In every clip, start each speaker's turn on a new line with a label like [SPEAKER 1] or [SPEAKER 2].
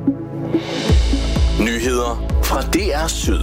[SPEAKER 1] Nyheder fra DR Syd.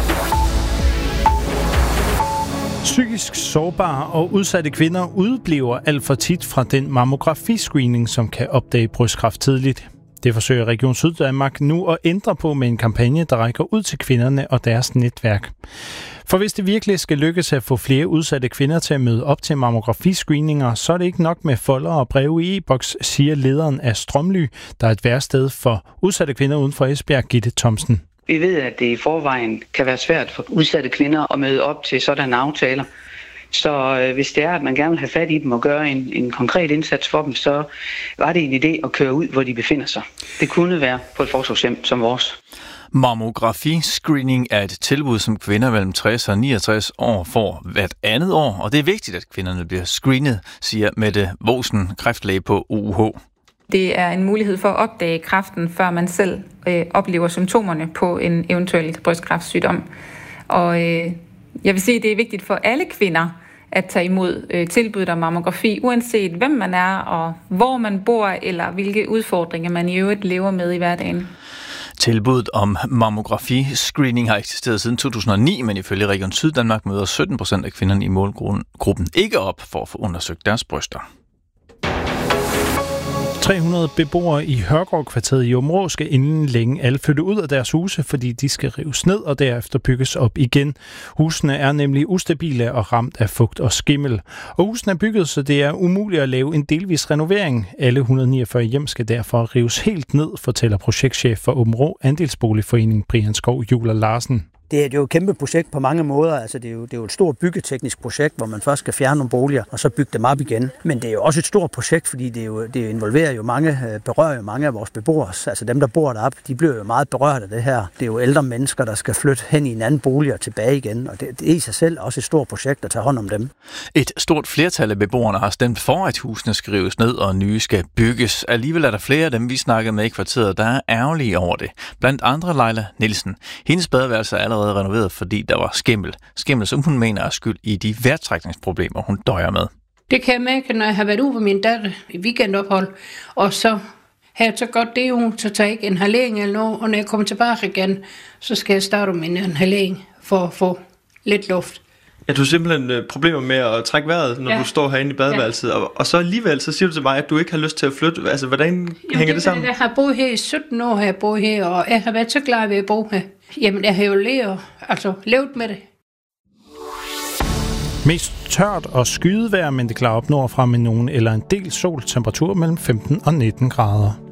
[SPEAKER 2] Psykisk sårbare og udsatte kvinder udebliver alt for tit fra den mammografiscreening, som kan opdage brystkræft tidligt. Det forsøger Region Syddanmark nu at ændre på med en kampagne, der rækker ud til kvinderne og deres netværk. For hvis det virkelig skal lykkes at få flere udsatte kvinder til at møde op til mammografiscreeninger, så er det ikke nok med folder og breve i e-boks, siger lederen af Strømly, der er et værsted for udsatte kvinder uden for Esbjerg, Gitte Thomsen.
[SPEAKER 3] Vi ved, at det i forvejen kan være svært for udsatte kvinder at møde op til sådanne aftaler. Så hvis det er, at man gerne vil have fat i dem og gøre en konkret indsats for dem, så var det en idé at køre ud, hvor de befinder sig. Det kunne være på et forsorgshjem som vores.
[SPEAKER 4] Mammografiscreening er et tilbud, som kvinder mellem 60 og 69 år får hvert andet år, og det er vigtigt, at kvinderne bliver screenet, siger Mette Vosen, kræftlæge på UUH.
[SPEAKER 5] Det er en mulighed for at opdage kræften, før man selv oplever symptomerne på en eventuel brystkræftsygdom. Og jeg vil sige, at det er vigtigt for alle kvinder at tage imod tilbud om mammografi, uanset hvem man er og hvor man bor, eller hvilke udfordringer man i øvrigt lever med i hverdagen.
[SPEAKER 4] Tilbuddet om mammografi-screening har eksisteret siden 2009, men ifølge Region Syddanmark møder 17% af kvinderne i målgruppen ikke op for at få undersøgt deres bryster.
[SPEAKER 2] 300 beboere i Hørgårdkvarteret i Aabenraa skal inden længe alle flytte ud af deres huse, fordi de skal rives ned og derefter bygges op igen. Husene er nemlig ustabile og ramt af fugt og skimmel. Og husene er bygget, så det er umuligt at lave en delvis renovering. Alle 149 hjem skal derfor rives helt ned, fortæller projektchef for Aabenraa Andelsboligforening Brian Skov Juler Larsen.
[SPEAKER 6] Det er jo et kæmpe projekt på mange måder. Altså, det er jo et stort byggeteknisk projekt, hvor man først skal fjerne nogle boliger, og så bygge dem op igen. Men det er jo også et stort projekt, fordi det involverer jo berører jo mange af vores beboere. Altså dem, der bor deroppe, de bliver jo meget berørt af det her. Det er jo ældre mennesker, der skal flytte hen i en anden bolig og tilbage igen. Og det er i sig selv også et stort projekt at tage hånd om dem.
[SPEAKER 4] Et stort flertal af beboerne har stemt for, at husene skal rives ned og nye skal bygges. Alligevel er der flere af dem, vi snakkede med i kvarteret, der er ærgerlige over det. Blandt andre Leila Nielsen. Hendes badeværelse er allerede renoveret, fordi der var skimmel. Skimmel, som hun mener er skyld i de vejrtrækningsproblemer, hun døjer med.
[SPEAKER 7] Det kan jeg mærke, når jeg har været ude på min datter i weekendophold, og så har jeg så godt det jo, så tager jeg ikke en halering eller noget, og når jeg kommer tilbage igen, så skal jeg starte med en halering for at få lidt luft.
[SPEAKER 8] Ja, du har simpelthen problemer med at trække vejret, når du står herinde i badeværelset, og så alligevel, så siger du til mig, at du ikke har lyst til at flytte. Altså, hvordan hænger det sammen?
[SPEAKER 7] Jeg har boet her i 17 år, har jeg boet her, og jeg har været så glad ved at bo her. Jamen, jeg har jo levet med det.
[SPEAKER 2] Mest tørt og skydevejr, men det klarer op nordfra med nogen eller en del sol, temperatur mellem 15 og 19 grader.